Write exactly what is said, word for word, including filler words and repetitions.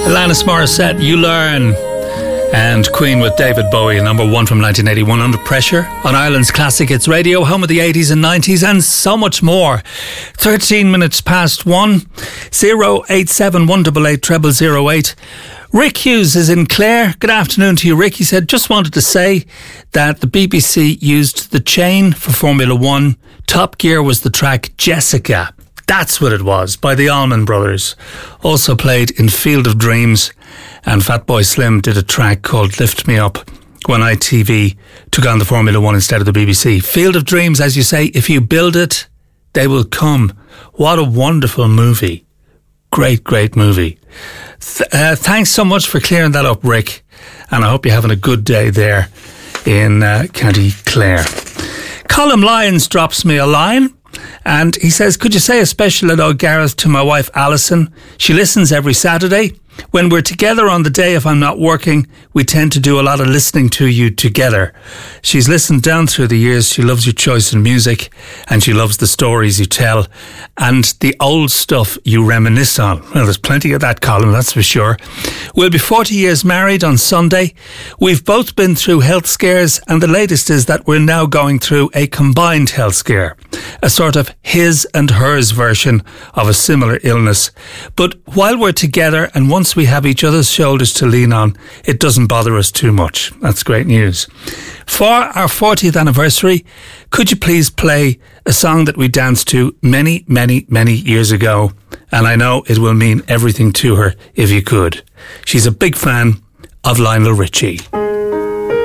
Alanis Morissette, You Learn. And Queen with David Bowie, number one from nineteen eighty-one, Under Pressure, on Ireland's Classic Hits Radio, home of the eighties and nineties, and so much more. thirteen minutes past one, zero eight seven one eight eight zero zero eight. Rick Hughes is in Clare. Good afternoon to you, Rick. He said, just wanted to say that the B B C used The Chain for Formula One. Top Gear was the track Jessica. That's what it was, by the Allman Brothers. Also played in Field of Dreams, and Fatboy Slim did a track called Lift Me Up when I T V took on the Formula One instead of the B B C. Field of Dreams, as you say, if you build it, they will come. What a wonderful movie. Great, great movie. Th- uh, thanks so much for clearing that up, Rick. And I hope you're having a good day there in uh, County Clare. Colin Lyons drops me a line. And he says, could you say a special hello, Gareth, to my wife Alison? She listens every Saturday. When we're together on the day, if I'm not working, we tend to do a lot of listening to you together. She's listened down through the years. She loves your choice in music, and she loves the stories you tell and the old stuff you reminisce on. Well, there's plenty of that, Colin, that's for sure. We'll be forty years married on Sunday. We've both been through health scares, and the latest is that we're now going through a combined health scare, a sort of his and hers version of a similar illness. But while we're together and once we have each other's shoulders to lean on, it doesn't bother us too much. That's great news. For our fortieth anniversary, could you please play a song that we danced to many, many, many years ago? And I know it will mean everything to her if you could. She's a big fan of Lionel Richie.